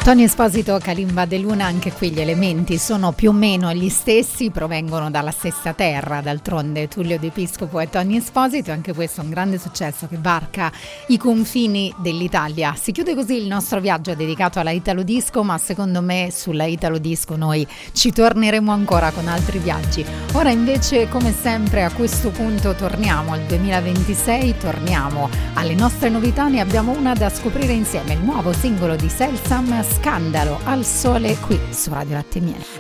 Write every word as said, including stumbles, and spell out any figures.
Tony Esposito, Kalimba De Luna, anche qui gli elementi sono più o meno gli stessi, provengono dalla stessa terra, d'altronde Tullio De Piscopo e Tony Esposito, anche questo è un grande successo che varca i confini dell'Italia. Si chiude così il nostro viaggio dedicato alla Italo Disco, ma secondo me sulla Italo Disco noi ci torneremo ancora con altri viaggi. Ora invece, come sempre, a questo punto torniamo al duemilaventisei, torniamo alle nostre novità, ne abbiamo una da scoprire insieme, il nuovo singolo di Selsam, Scandalo al sole, qui su Radio Latte e Miele.